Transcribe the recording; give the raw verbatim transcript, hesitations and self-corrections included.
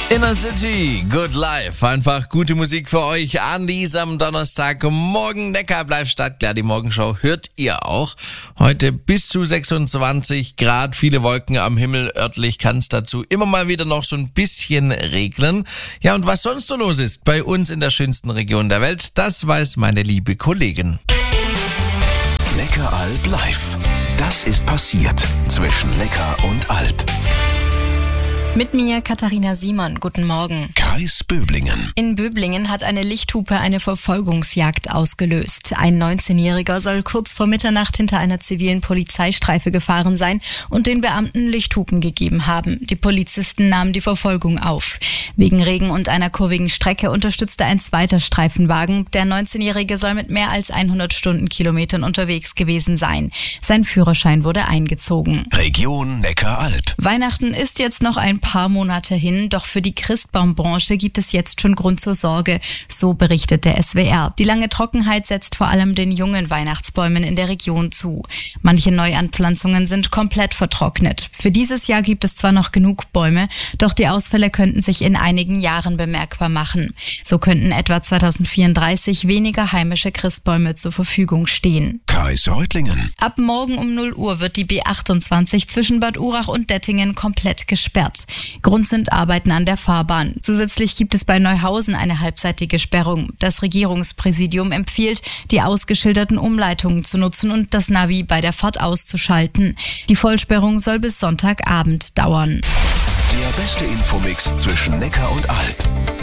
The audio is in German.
Inner City, Good Life. Einfach gute Musik für euch an diesem Donnerstagmorgen. Neckar bleibt startklar. Die Morgenshow hört ihr auch. Heute bis zu sechsundzwanzig Grad, viele Wolken am Himmel. Örtlich kann es dazu immer mal wieder noch so ein bisschen regnen. Ja, und was sonst so los ist bei uns in der schönsten Region der Welt, das weiß meine liebe Kollegin. Neckaralb live. Das ist passiert zwischen Neckar und Alb. Mit mir Katharina Simon. Guten Morgen. Kreis Böblingen. In Böblingen hat eine Lichthupe eine Verfolgungsjagd ausgelöst. Ein neunzehnjähriger soll kurz vor Mitternacht hinter einer zivilen Polizeistreife gefahren sein und den Beamten Lichthupen gegeben haben. Die Polizisten nahmen die Verfolgung auf. Wegen Regen und einer kurvigen Strecke unterstützte ein zweiter Streifenwagen. Der neunzehnjährige soll mit mehr als hundert Stundenkilometern unterwegs gewesen sein. Sein Führerschein wurde eingezogen. Region Neckaralb. Weihnachten ist jetzt noch ein paar Monate hin, doch für die Christbaumbranche gibt es jetzt schon Grund zur Sorge, so berichtet der S W R. Die lange Trockenheit setzt vor allem den jungen Weihnachtsbäumen in der Region zu. Manche Neuanpflanzungen sind komplett vertrocknet. Für dieses Jahr gibt es zwar noch genug Bäume, doch die Ausfälle könnten sich in einigen Jahren bemerkbar machen. So könnten etwa zweitausendvierunddreißig weniger heimische Christbäume zur Verfügung stehen. Kreis Reutlingen. Ab morgen um null Uhr wird die B achtundzwanzig zwischen Bad Urach und Dettingen komplett gesperrt. Grund sind Arbeiten an der Fahrbahn. Zusätzlich gibt es bei Neuhausen eine halbseitige Sperrung. Das Regierungspräsidium empfiehlt, die ausgeschilderten Umleitungen zu nutzen und das Navi bei der Fahrt auszuschalten. Die Vollsperrung soll bis Sonntagabend dauern. Der beste Infomix zwischen Neckar und Alb.